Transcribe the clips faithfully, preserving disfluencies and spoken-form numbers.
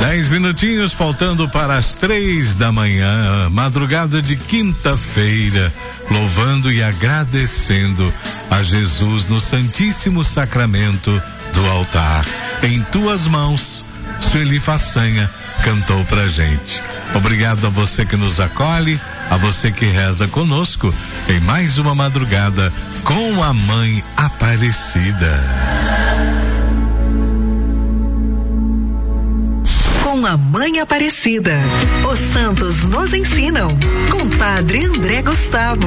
Dez minutinhos faltando para as três da manhã, madrugada de quinta-feira, louvando e agradecendo a Jesus no Santíssimo Sacramento do altar. Em tuas mãos, Sueli Façanha cantou pra gente. Obrigado a você que nos acolhe, a você que reza conosco em mais uma madrugada com a Mãe Aparecida. Com a Mãe Aparecida, os santos nos ensinam, com Padre André Gustavo.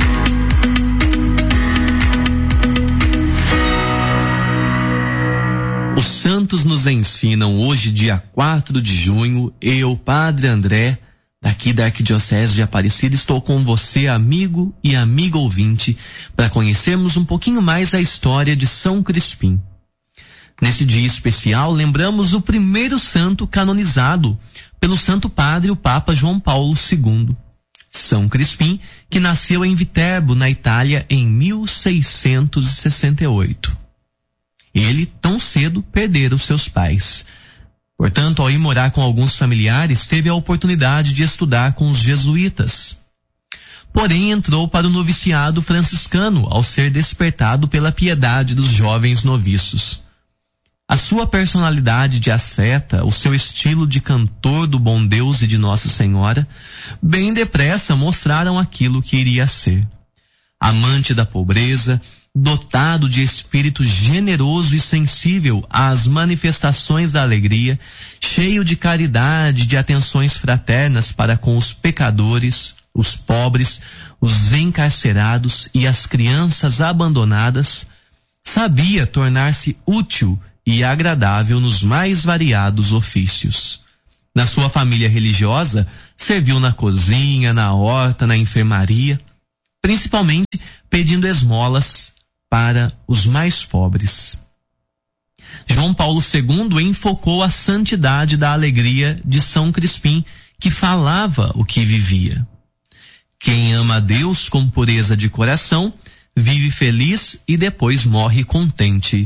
Os santos nos ensinam hoje, dia quatro de junho, eu, Padre André, daqui da Arquidiocese de Aparecida, estou com você, amigo e amiga ouvinte, para conhecermos um pouquinho mais a história de São Crispim. Nesse dia especial, lembramos o primeiro santo canonizado pelo Santo Padre, o Papa João Paulo segundo. São Crispim, que nasceu em Viterbo, na Itália, em mil seiscentos e sessenta e oito. Ele, tão cedo, perdera os seus pais. Portanto, ao ir morar com alguns familiares, teve a oportunidade de estudar com os jesuítas. Porém, entrou para o noviciado franciscano, ao ser despertado pela piedade dos jovens noviços. A sua personalidade de asceta, o seu estilo de cantor do bom Deus e de Nossa Senhora, bem depressa mostraram aquilo que iria ser. Amante da pobreza, dotado de espírito generoso e sensível às manifestações da alegria, cheio de caridade, de atenções fraternas para com os pecadores, os pobres, os encarcerados e as crianças abandonadas, sabia tornar-se útil e agradável nos mais variados ofícios. Na sua família religiosa, serviu na cozinha, na horta, na enfermaria, principalmente pedindo esmolas para os mais pobres. João Paulo segundo enfocou a santidade da alegria de São Crispim, que falava o que vivia. Quem ama a Deus com pureza de coração, vive feliz e depois morre contente.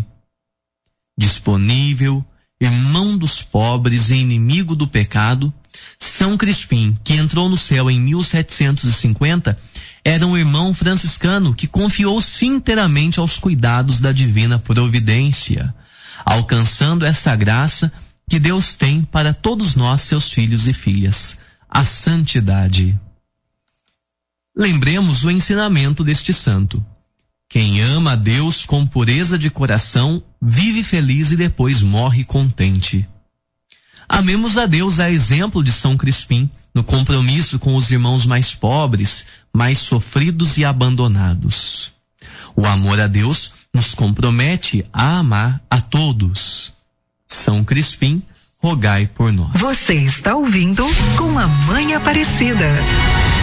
Disponível, irmão dos pobres e inimigo do pecado, São Crispim, que entrou no céu em mil setecentos e cinquenta, era um irmão franciscano que confiou-se inteiramente aos cuidados da divina providência, alcançando essa graça que Deus tem para todos nós, seus filhos e filhas, a santidade. Lembremos o ensinamento deste santo. Quem ama a Deus com pureza de coração, vive feliz e depois morre contente. Amemos a Deus a exemplo de São Crispim, no compromisso com os irmãos mais pobres, mais sofridos e abandonados. O amor a Deus nos compromete a amar a todos. São Crispim, rogai por nós. Você está ouvindo Com a Mãe Aparecida.